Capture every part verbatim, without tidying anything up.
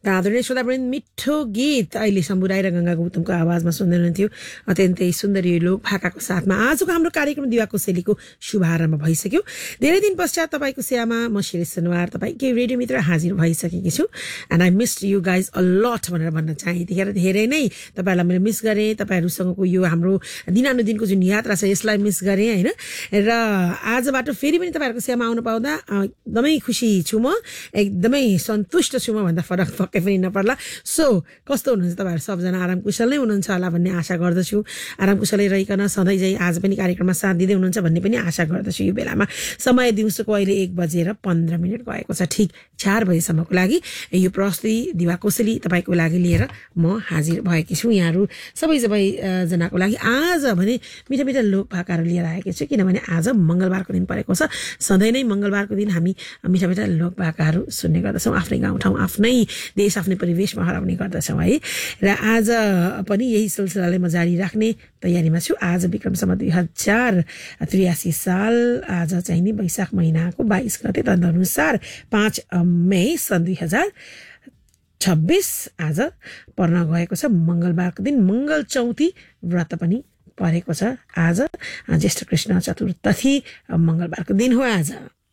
आदरणीय श्रोतावृन्द मिठो गीत अहिले शम्भु राई र गंगा गौतमको आवाजमा सुन्दै हुनुहुन्थ्यो अत्यन्तै सुन्दर यो लोक भाकाको साथमा आजको हाम्रो कार्यक्रम दिवा कोसेलीको शुभारम्भ भइसक्यो। धेरै दिन पश्चात तपाईँको सेवामा म शिरी सुनवार तपाईँकै रेडियो मित्र हाजिर भइसकेकी छु and I missed you guys a lot भनेर भन्न चाहे। त्यतिखेर धेरै नै तपाईँहरूलाई मैले मिस गरेँ। तपाईँहरूसँगको यो हाम्रो दिनानुदिनको जुन यात्रा छ यसलाई मिस गरेँ होइन। र आजबाट फेरि पनि तपाईँहरूको सेवामा आउन पाउँदा एकदमै खुसी छु म, एकदमै सन्तुष्ट छु म भन्दा फरक पक्कै पनि नपर्ला। सो कस्तो हुनुहुन्छ तपाईँहरू? सबजना आराम कुशल नै हुनुहुन्छ होला भन्ने आशा गर्दछु। आराम कुशलै रहिकन सधैँ चाहिँ आज पनि कार्यक्रममा साथ दिँदै हुनुहुन्छ भन्ने पनि आशा गर्दछु। यो बेलामा समय दिउँसोको अहिले एक बजेर पन्ध्र मिनट गएको छ। ठिक चार बजेसम्मको लागि यो प्रस्तुति दिवा कोसेली तपाईँको लागि लिएर म हाजिर भएकी छु। यहाँहरू सबै सबैजनाको लागि आज भने मिठा मिठा लोक भाकाहरू लिएर आएकी छु, किनभने आज मङ्गलबारको दिन परेको छ। सधैँ नै मङ्गलबारको दिन हामी मिठा मिठा लोक भाकाहरू सुन्ने गर्दछौँ। आफ्नै गाउँठाउँ, आफ्नै देश, आफ्नै परिवेशमा हराउने गर्दछौँ है। र आज पनि यही सिलसिलालाई म जारी राख्ने तयारीमा छु। आज विक्रमसम्म दुई हजार त्रियासी साल आज चाहिँ नि वैशाख महिनाको बाइस गते तदनुसार पाँच मई सन् दुई हजार छब्बिस आज पर्न गएको छ। मङ्गलबारको दिन मङ्गल चौथी व्रत पनि परेको छ। आज ज्येष्ठ कृष्ण चतुर्थी मङ्गलबारको दिन हो आज।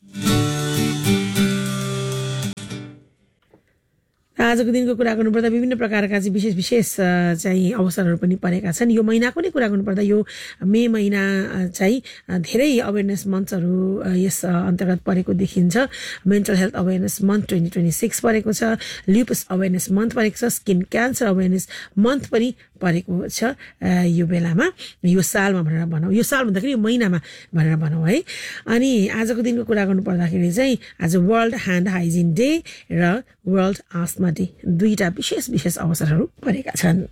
आजको दिनको कुरा गर्नुपर्दा विभिन्न प्रकारका चाहिँ विशेष विशेष चाहिँ अवसरहरू पनि परेका छन्। यो महिनाको नै कुरा गर्नुपर्दा यो मे महिना चाहिँ धेरै अवेरनेस मन्थहरू यस अन्तर्गत परेको देखिन्छ। Mental health awareness month twenty twenty six परेको छ, ल्युपस अवेरनेस मन्थ परेको छ, स्किन क्यान्सर अवेरनेस मन्थ पनि परेको छ यो बेलामा, यो सालमा भनेर भनौँ, यो साल भन्दाखेरि यो महिनामा भनेर भनौँ है। अनि आजको दिनको कुरा गर्नु पर्दाखेरि चाहिँ आज वर्ल्ड ह्यान्ड हाइजिन डे र वर्ल्ड आस्मा डे दुईटा विशेष विशेष अवसरहरू परेका छन्।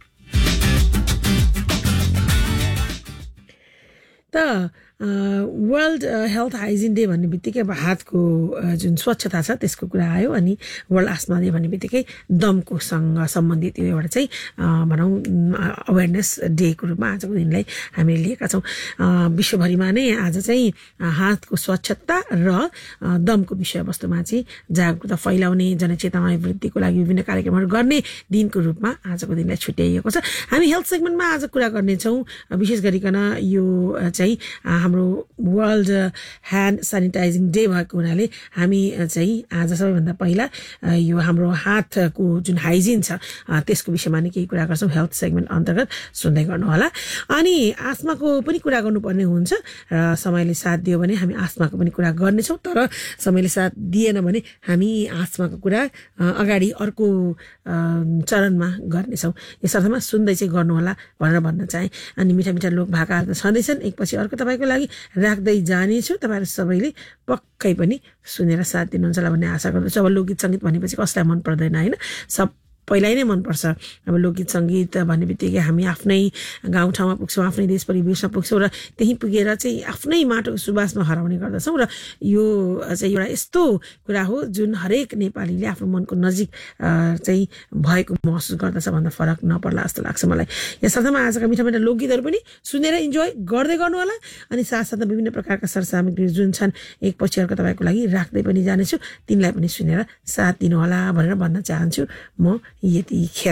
त वर्ल्ड हेल्थ हाइजिन डे भन्ने बित्तिकै अब हातको जुन स्वच्छता छ त्यसको कुरा आयो। अनि वर्ल्ड आस्मा डे भन्ने बित्तिकै दमकोसँग सम्बन्धित यो एउटा चाहिँ भनौँ अवेरनेस डेको रूपमा आजको दिनलाई हामीले लिएका छौँ। विश्वभरिमा नै आज चाहिँ हातको स्वच्छता र दमको विषयवस्तुमा चाहिँ जागरुकता फैलाउने, जनचेतना वृद्धिको लागि विभिन्न कार्यक्रमहरू गर्ने दिनको रूपमा आजको दिनलाई छुट्याइएको छ। हामी हेल्थ सेगमेन्टमा आज कुरा गर्नेछौँ विशेष गरिकन यो चाहिँ हाम्रो वर्ल्ड ह्यान्ड सेनिटाइजिङ डे भएको हुनाले हामी चाहिँ आज सबैभन्दा पहिला यो हाम्रो हातको जुन हाइजिन छ त्यसको विषयमा नै केही कुरा गर्छौँ। हेल्थ सेगमेन्ट अन्तर्गत सुन्दै गर्नुहोला। अनि आस्माको पनि कुरा गर्नुपर्ने हुन्छ र समयले साथ दियो भने हामी आस्माको पनि कुरा गर्नेछौँ, तर समयले साथ दिएन भने हामी आस्माको कुरा अगाडि अर्को चरणमा गर्नेछौँ। यसर्थमा सुन्दै चाहिँ गर्नुहोला भनेर भन्न चाहेँ। अनि मिठा मिठा लोक भाकाहरू त छँदैछन्, एकपछि अर्को तपाईँको लागि राख्दै जानेछु। तपाईँहरू सबैले पक्कै पनि सुनेर साथ दिनुहुन्छ होला भन्ने आशा गर्दछु। अब लोकगीत सङ्गीत भनेपछि कसलाई मन पर्दैन होइन? सब पहिल्यै नै मनपर्छ। अब लोकगीत सङ्गीत भन्ने बित्तिकै हामी आफ्नै गाउँठाउँमा पुग्छौँ, आफ्नै देश परिवेशमा पुग्छौँ र त्यहीँ पुगेर चाहिँ आफ्नै माटोको सुवासमा हराउने गर्दछौँ। र यो चाहिँ एउटा यस्तो कुरा हो जुन हरेक नेपालीले आफ्नो मनको नजिक चाहिँ भएको महसुस गर्दछ भन्दा फरक नपर्ला जस्तो लाग्छ मलाई। यसर्थमा आजका मिठा मिठा लोकगीतहरू पनि सुनेर इन्जोय गर्दै गर्नुहोला। अनि साथसाथमा विभिन्न प्रकारका सरसामग्री जुन छन् एकपछि अर्को तपाईँको लागि राख्दै पनि जानेछु, तिनलाई पनि सुनेर साथ दिनुहोला भनेर भन्न चाहन्छु म यतिखेर।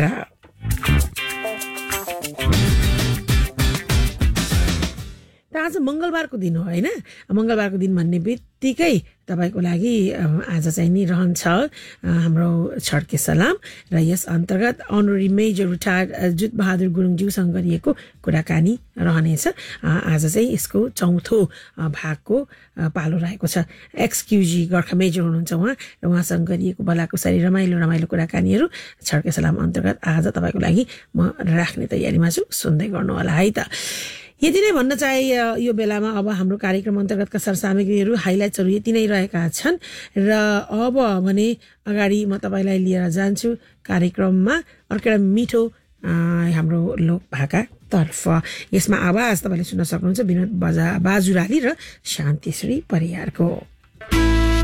आज मङ्गलबारको दिन हो होइन? मङ्गलबारको दिन भन्ने बित्तिकै तपाईँको लागि आज चाहिँ नि रहन्छ हाम्रो छड्के सलाम र यस अन्तर्गत अनरी मेजर रिटायर्ड जुत बहादुर गुरुङज्यूसँग गरिएको कुराकानी रहनेछ। आज चाहिँ यसको चौथो भागको पालो रहेको छ। एक्सक्युजी गोर्खा मेजर हुनुहुन्छ उहाँ र उहाँसँग गरिएको भलाकुसारी रमाइलो रमाइलो कुराकानीहरू छड्के सलाम अन्तर्गत आज तपाईँको लागि म राख्ने तयारीमा छु। सुन्दै गर्नु होला है त। यति नै भन्न चाहे यो बेलामा। अब हाम्रो कार्यक्रम अन्तर्गतका सरसामग्रीहरू हाइलाइट्सहरू यति नै रहेका छन् र अब भने अगाडि म तपाईँलाई लिएर जान्छु कार्यक्रममा अर्को एउटा मिठो हाम्रो लोक भाका तर्फ। यसमा आवाज तपाईँले सुन्न सक्नुहुन्छ विनोद बजा बाजुराली र शान्तिश्री परियारको।